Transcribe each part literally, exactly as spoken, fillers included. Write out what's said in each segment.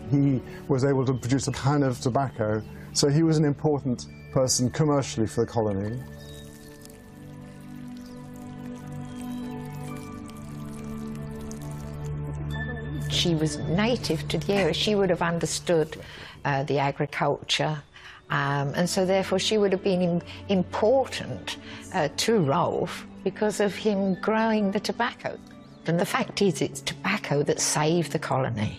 He was able to produce a kind of tobacco, so he was an important person commercially for the colony. She was native to the area. She would have understood uh, the agriculture, um, and so therefore she would have been im important uh, to Rolfe because of him growing the tobacco. And the fact is, it's tobacco that saved the colony.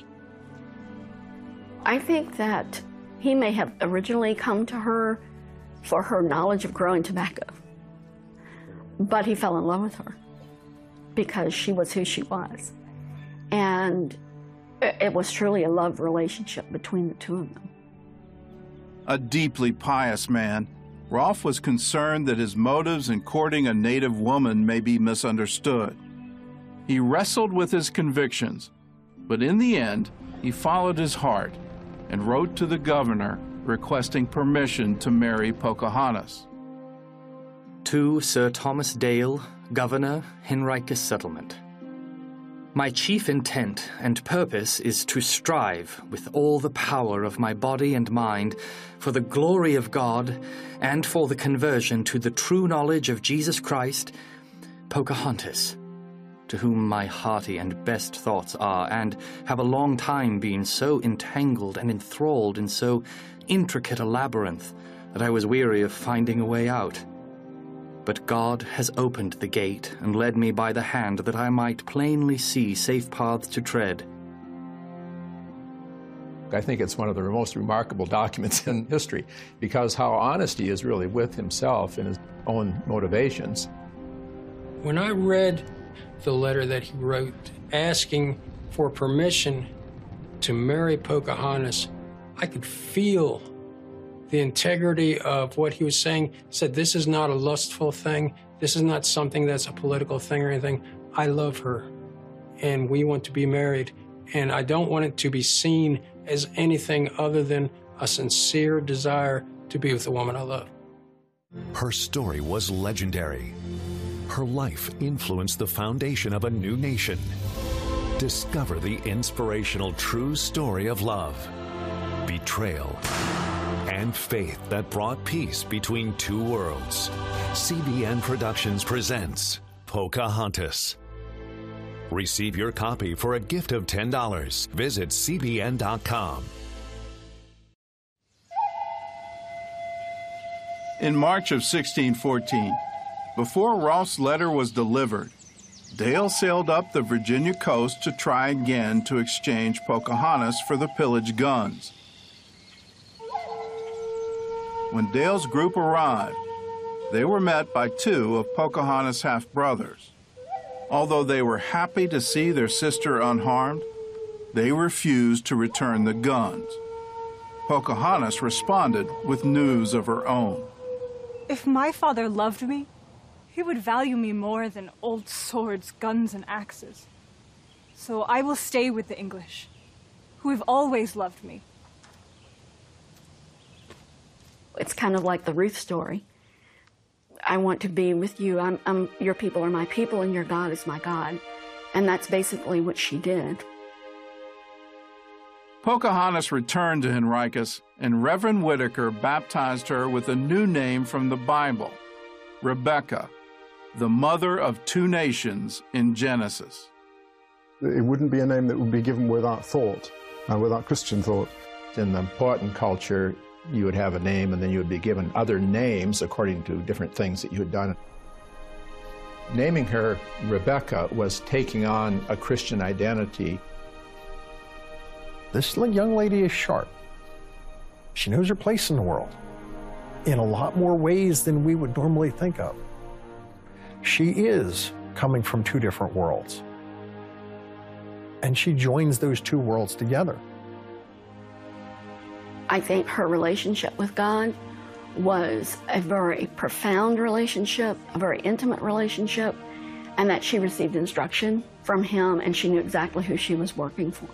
I think that he may have originally come to her for her knowledge of growing tobacco, but he fell in love with her because she was who she was. And it was truly a love relationship between the two of them. A deeply pious man, Rolfe was concerned that his motives in courting a native woman may be misunderstood. He wrestled with his convictions, but in the end, he followed his heart and wrote to the governor requesting permission to marry Pocahontas. To Sir Thomas Dale, Governor, Henricus Settlement. My chief intent and purpose is to strive with all the power of my body and mind for the glory of God and for the conversion to the true knowledge of Jesus Christ, Pocahontas, to whom my hearty and best thoughts are, and have a long time been so entangled and enthralled in so intricate a labyrinth that I was weary of finding a way out. But God has opened the gate and led me by the hand that I might plainly see safe paths to tread. I think it's one of the most remarkable documents in history because how honest he is really with himself and his own motivations. When I read the letter that he wrote asking for permission to marry Pocahontas, I could feel the integrity of what he was saying. He said, this is not a lustful thing. This is not something that's a political thing or anything. I love her, and we want to be married, and I don't want it to be seen as anything other than a sincere desire to be with the woman I love. Her story was legendary. Her life influenced the foundation of a new nation. Discover the inspirational true story of love, betrayal, and faith that brought peace between two worlds. C B N Productions presents Pocahontas. Receive your copy for a gift of ten dollars. Visit C B N dot com. In March of sixteen fourteen, before Rolfe's letter was delivered, Dale sailed up the Virginia coast to try again to exchange Pocahontas for the pillaged guns. When Dale's group arrived, they were met by two of Pocahontas' half-brothers. Although they were happy to see their sister unharmed, they refused to return the guns. Pocahontas responded with news of her own. If my father loved me, he would value me more than old swords, guns, and axes. So I will stay with the English, who have always loved me. It's kind of like the Ruth story. I want to be with you. I'm, I'm, your people are my people, and your God is my God. And that's basically what she did. Pocahontas returned to Henricus, and Reverend Whitaker baptized her with a new name from the Bible, Rebecca, the mother of two nations in Genesis. It wouldn't be a name that would be given without thought, uh, without Christian thought. In the Powhatan culture, you would have a name and then you would be given other names according to different things that you had done. Naming her Rebecca was taking on a Christian identity. This young lady is sharp. She knows her place in the world in a lot more ways than we would normally think of. She is coming from two different worlds, and she joins those two worlds together. I think her relationship with God was a very profound relationship, a very intimate relationship, and that she received instruction from him and she knew exactly who she was working for.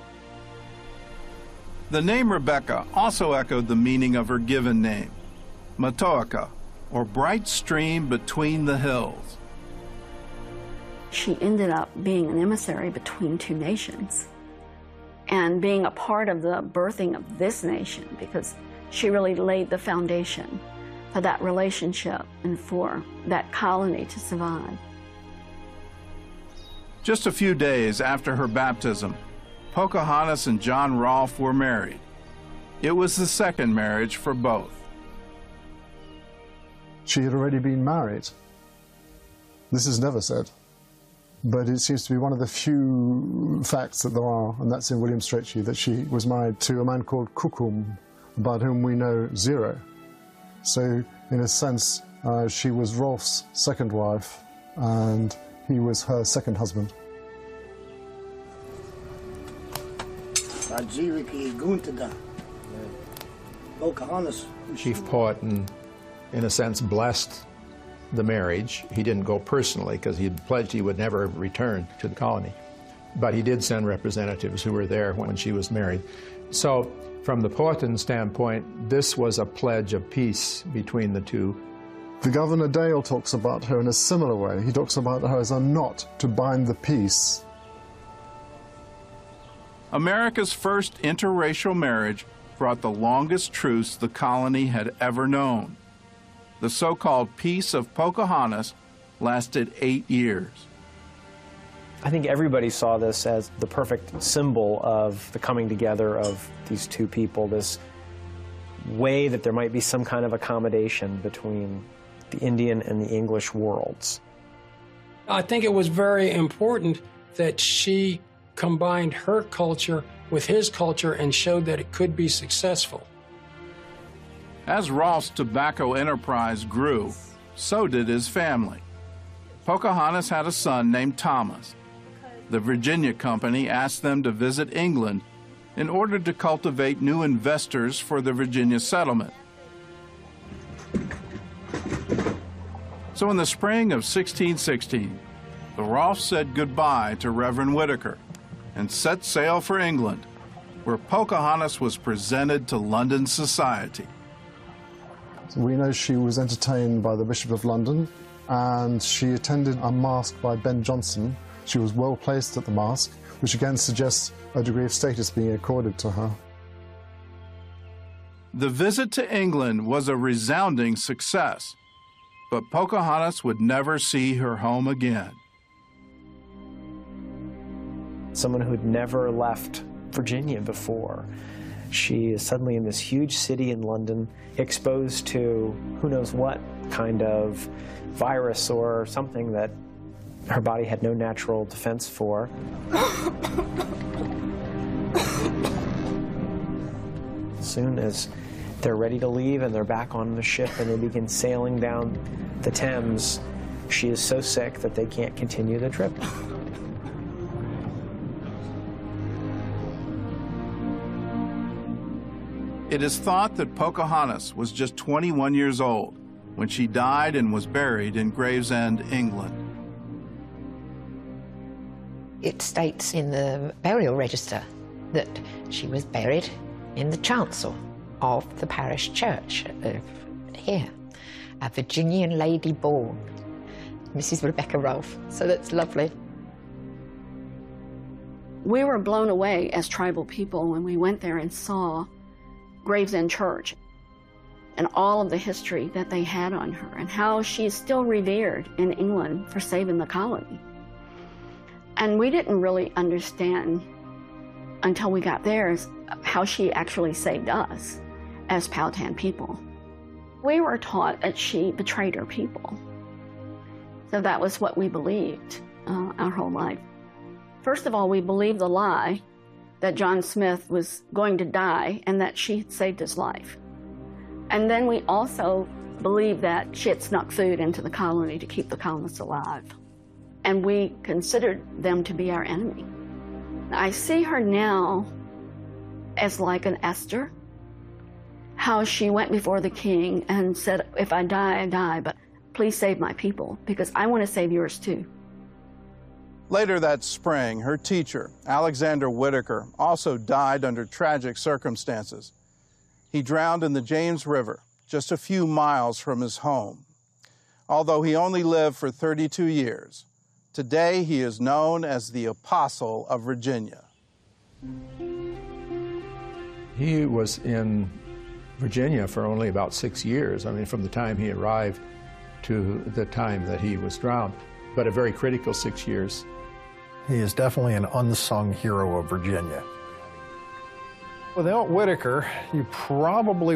The name Rebecca also echoed the meaning of her given name, Matoaka, or bright stream between the hills. She ended up being an emissary between two nations. And and being a part of the birthing of this nation, because she really laid the foundation for that relationship and for that colony to survive. Just a few days after her baptism, Pocahontas and John Rolfe were married. It was the second marriage for both. She had already been married. This is never said, but it seems to be one of the few facts that there are, and that's in William Strachey, that she was married to a man called Cucum, about whom we know zero. So, in a sense, uh, she was Rolfe's second wife, and he was her second husband. Chief Powhatan, in a sense, blessed the marriage. He didn't go personally because he had pledged he would never return to the colony. But he did send representatives who were there when she was married. So from the Powhatan standpoint, this was a pledge of peace between the two. The Governor Dale talks about her in a similar way. He talks about her as a knot to bind the peace. America's first interracial marriage brought the longest truce the colony had ever known. The so-called Peace of Pocahontas lasted eight years. I think everybody saw this as the perfect symbol of the coming together of these two people, this way that there might be some kind of accommodation between the Indian and the English worlds. I think it was very important that she combined her culture with his culture and showed that it could be successful. As Rolfe's tobacco enterprise grew, so did his family. Pocahontas had a son named Thomas. The Virginia Company asked them to visit England in order to cultivate new investors for the Virginia settlement. So in the spring of sixteen sixteen, the Rolfes said goodbye to Reverend Whitaker and set sail for England, where Pocahontas was presented to London society. We know she was entertained by the Bishop of London, and she attended a masque by Ben Jonson. She was well placed at the masque, which again suggests a degree of status being accorded to her. The visit to England was a resounding success, but Pocahontas would never see her home again. Someone who had never left Virginia before. She is suddenly in this huge city in London, exposed to who knows what kind of virus or something that her body had no natural defense for. As soon as they're ready to leave and they're back on the ship and they begin sailing down the Thames, she is so sick that they can't continue the trip. It is thought that Pocahontas was just twenty-one years old when she died and was buried in Gravesend, England. It states in the burial register that she was buried in the chancel of the parish church uh, here, a Virginian lady born, Missus Rebecca Rolfe. So that's lovely. We were blown away as tribal people when we went there and saw Gravesend Church and all of the history that they had on her and how she is still revered in England for saving the colony. And we didn't really understand until we got there how she actually saved us as Powhatan people. We were taught that she betrayed her people. So that was what we believed uh, our whole life. First of all, we believed the lie that John Smith was going to die and that she had saved his life. And then we also believed that she had snuck food into the colony to keep the colonists alive. And we considered them to be our enemy. I see her now as like an Esther, how she went before the king and said, if I die, I die, but please save my people, because I want to save yours too. Later that spring, her teacher, Alexander Whitaker, also died under tragic circumstances. He drowned in the James River, just a few miles from his home. Although he only lived for thirty-two years, today he is known as the Apostle of Virginia. He was in Virginia for only about six years. I mean, from the time he arrived to the time that he was drowned, but a very critical six years. He is definitely an unsung hero of Virginia. Without Whitaker, you probably